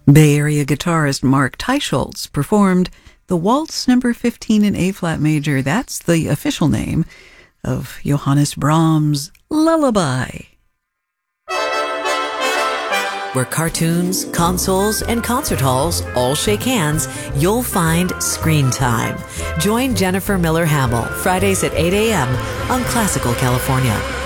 Bay Area guitarist Mark Teicholz performed the Waltz Number 15 in A-flat major. That's the official name of Johannes Brahms' Lullaby. Where cartoons, consoles, and concert halls all shake hands, you'll find Screen Time. Join Jennifer Miller Hamill Fridays at 8 a.m. on Classical California.